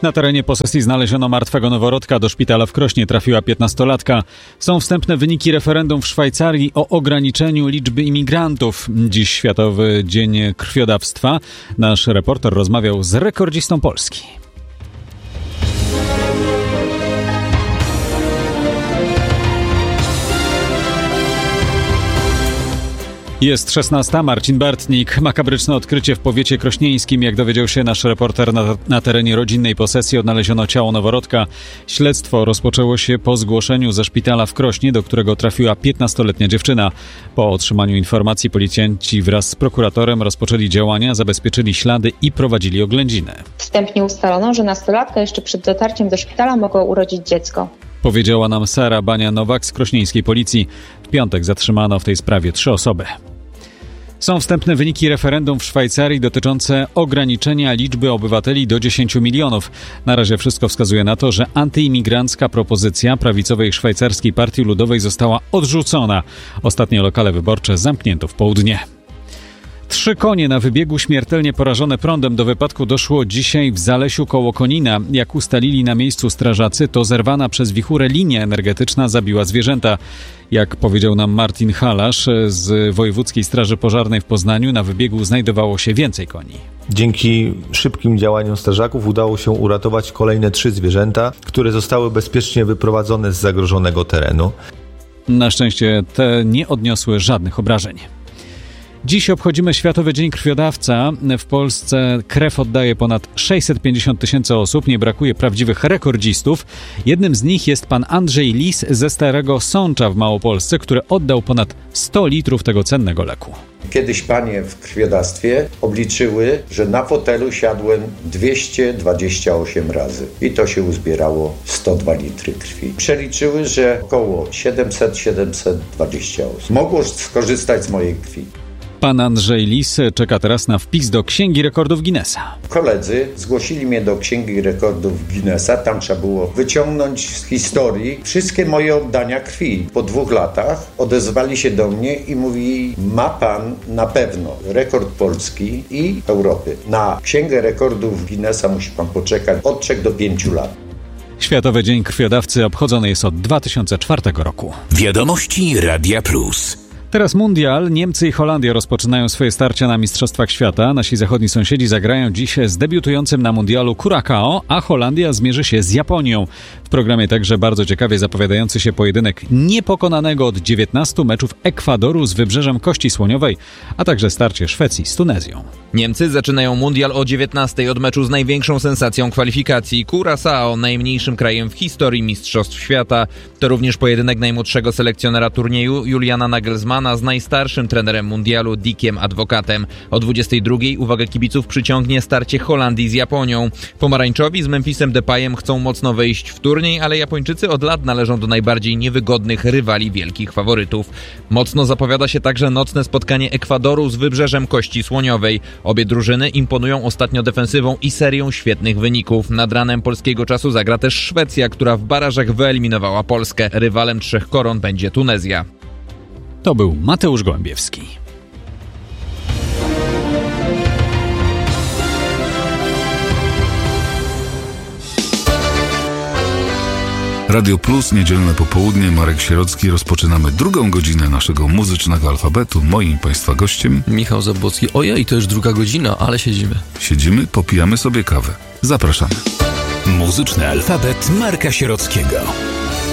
Na terenie posesji znaleziono martwego noworodka. Do szpitala w Krośnie trafiła 15-latka. Są wstępne wyniki referendum w Szwajcarii o ograniczeniu liczby imigrantów. Dziś Światowy Dzień Krwiodawstwa. Nasz reporter rozmawiał z rekordzistą Polski. Jest 16. Marcin Bartnik. Makabryczne odkrycie w powiecie krośnieńskim. Jak dowiedział się nasz reporter, na terenie rodzinnej posesji odnaleziono ciało noworodka. Śledztwo rozpoczęło się po zgłoszeniu ze szpitala w Krośnie, do którego trafiła 15-letnia dziewczyna. Po otrzymaniu informacji policjanci wraz z prokuratorem rozpoczęli działania, zabezpieczyli ślady i prowadzili oględziny. Wstępnie ustalono, że nastolatka jeszcze przed dotarciem do szpitala mogła urodzić dziecko. Powiedziała nam Sara Bania-Nowak z krośnieńskiej policji. W piątek zatrzymano w tej sprawie 3 osoby. Są wstępne wyniki referendum w Szwajcarii dotyczące ograniczenia liczby obywateli do 10 milionów. Na razie wszystko wskazuje na to, że antyimigrancka propozycja prawicowej szwajcarskiej Partii Ludowej została odrzucona. Ostatnie lokale wyborcze zamknięto w południe. 3 konie na wybiegu śmiertelnie porażone prądem. Do wypadku doszło dzisiaj w Zalesiu koło Konina. Jak ustalili na miejscu strażacy, to zerwana przez wichurę linia energetyczna zabiła zwierzęta. Jak powiedział nam Martin Halasz z Wojewódzkiej Straży Pożarnej w Poznaniu, na wybiegu znajdowało się więcej koni. Dzięki szybkim działaniom strażaków udało się uratować kolejne 3 zwierzęta, które zostały bezpiecznie wyprowadzone z zagrożonego terenu. Na szczęście te nie odniosły żadnych obrażeń. Dziś obchodzimy Światowy Dzień Krwiodawca. W Polsce krew oddaje ponad 650 tysięcy osób. Nie brakuje prawdziwych rekordzistów. Jednym z nich jest pan Andrzej Lis ze Starego Sącza w Małopolsce, który oddał ponad 100 litrów tego cennego leku. Kiedyś panie w krwiodawstwie obliczyły, że na fotelu siadłem 228 razy i to się uzbierało 102 litry krwi. Przeliczyły, że około 700-720 osób mogło skorzystać z mojej krwi. Pan Andrzej Lis czeka teraz na wpis do Księgi Rekordów Guinnessa. Koledzy zgłosili mnie do Księgi Rekordów Guinnessa. Tam trzeba było wyciągnąć z historii wszystkie moje oddania krwi. Po 2 latach odezwali się do mnie i mówi: ma pan na pewno rekord Polski i Europy. Na Księgę Rekordów Guinnessa musi pan poczekać od 3 do 5 lat. Światowy Dzień Krwiodawcy obchodzony jest od 2004 roku. Wiadomości Radia Plus. Teraz mundial. Niemcy i Holandia rozpoczynają swoje starcia na Mistrzostwach Świata. Nasi zachodni sąsiedzi zagrają dziś z debiutującym na mundialu Curacao, a Holandia zmierzy się z Japonią. W programie także bardzo ciekawie zapowiadający się pojedynek niepokonanego od 19 meczów Ekwadoru z Wybrzeżem Kości Słoniowej, a także starcie Szwecji z Tunezją. Niemcy zaczynają mundial o 19 od meczu z największą sensacją kwalifikacji. Curacao, najmniejszym krajem w historii Mistrzostw Świata. To również pojedynek najmłodszego selekcjonera turnieju Juliana Nagelsmana z najstarszym trenerem mundialu Dickiem Advocatem. O 22 uwagę kibiców przyciągnie starcie Holandii z Japonią. Pomarańczowi z Memphisem Depayem chcą mocno wejść w turniej, ale Japończycy od lat należą do najbardziej niewygodnych rywali wielkich faworytów. Mocno zapowiada się także nocne spotkanie Ekwadoru z Wybrzeżem Kości Słoniowej. Obie drużyny imponują ostatnio defensywą i serią świetnych wyników. Nad ranem polskiego czasu zagra też Szwecja, która w barażach wyeliminowała Polskę. Rywalem 3 koron będzie Tunezja. To był Mateusz Gołębiewski. Radio Plus, niedzielne popołudnie, Marek Sierocki. Rozpoczynamy 2. godzinę naszego muzycznego alfabetu. Moim Państwa gościem Michał Zabłocki. Ojej, to już 2 godzina, ale siedzimy. Siedzimy, popijamy sobie kawę. Zapraszamy. Muzyczny alfabet Marka Sierockiego.